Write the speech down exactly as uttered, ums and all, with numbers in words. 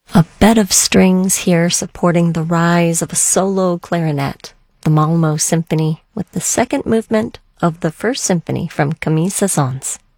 A bed of strings here supporting the rise of a solo clarinet, the Malmo Symphony with the second movement of the first symphony from Camille Saint-Saëns.